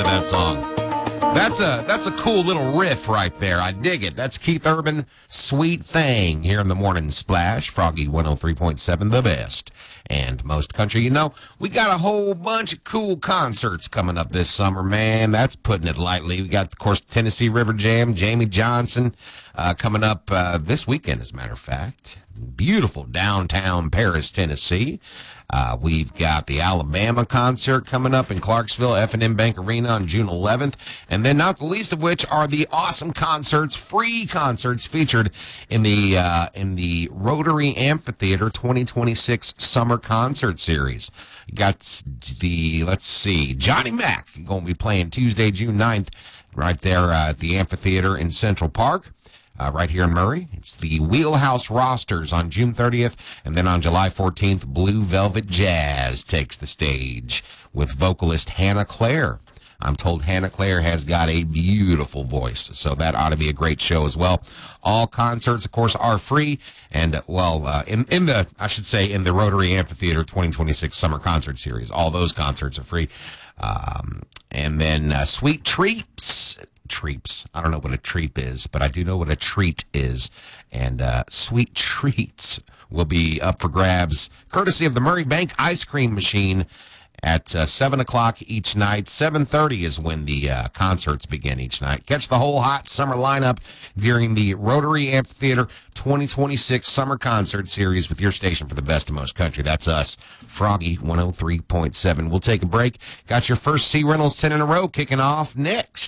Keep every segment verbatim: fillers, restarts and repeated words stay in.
to that song. That's a that's a cool little riff right there. I dig it. That's Keith Urban, Sweet Thing, here in the Morning Splash. Froggy one oh three point seven, the best. And most country. You know, we got a whole bunch of cool concerts coming up this summer, man. That's putting it lightly. We got, of course, Tennessee River Jam, Jamie Johnson, uh, coming up uh, this weekend, as a matter of fact. Beautiful downtown Paris, Tennessee. Uh, we've got the Alabama concert coming up in Clarksville, F and M Bank Arena on June eleventh. And then not the least of which are the awesome concerts, free concerts featured in the uh, in the Rotary Amphitheater twenty twenty-six Summer Concert Series. You got the, let's see, Johnny Mac going to be playing Tuesday, June ninth, right there uh, at the amphitheater in Central Park. Uh, right here in Murray. It's the Wheelhouse Rosters on June thirtieth, and then on July fourteenth, Blue Velvet Jazz takes the stage with vocalist Hannah Claire. I'm told Hannah Claire has got a beautiful voice, so that ought to be a great show as well. All concerts, of course, are free, and, well, uh, in, in the, I should say, in the Rotary Amphitheater twenty twenty-six Summer Concert Series, all those concerts are free. Um, and then uh, Sweet Treats, treats. I don't know what a treat is, but I do know what a treat is. And uh, Sweet Treats will be up for grabs, courtesy of the Murray Bank Ice Cream Machine at uh, seven o'clock each night. seven thirty is when the uh, concerts begin each night. Catch the whole hot summer lineup during the Rotary Amphitheater twenty twenty-six Summer Concert Series with your station for the best of most country. That's us, Froggy one oh three point seven. We'll take a break. Got your first Sea Reynolds ten in a row kicking off next.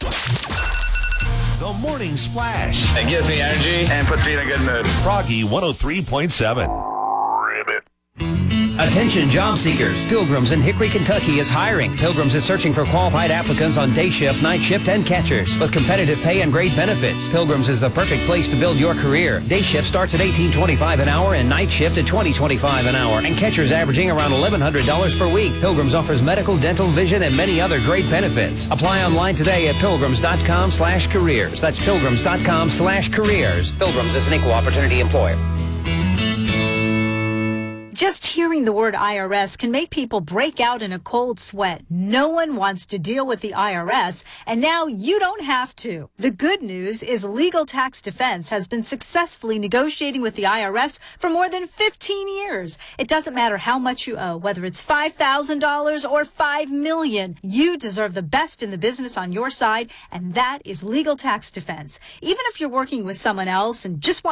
The Morning Splash. It gives me energy and puts me in a good mood. Froggy one oh three point seven. Ribbit. Attention job seekers. Pilgrims in Hickory, Kentucky is hiring. Pilgrims is searching for qualified applicants on day shift, night shift, and catchers with competitive pay and great benefits. Pilgrims is the perfect place to build your career. Day shift starts at eighteen twenty-five an hour and night shift at twenty twenty-five an hour, and catchers averaging around eleven hundred dollars per week. Pilgrims offers medical, dental, vision, and many other great benefits. Apply online today at pilgrims.com slash careers. That's pilgrims.com slash careers. Pilgrims is an equal opportunity employer. Just hearing the word I R S can make people break out in a cold sweat. No one wants to deal with the I R S, and now you don't have to. The good news is Legal Tax Defense has been successfully negotiating with the I R S for more than fifteen years. It doesn't matter how much you owe, whether it's five thousand dollars or five million dollars. You deserve the best in the business on your side, and that is Legal Tax Defense. Even if you're working with someone else and just want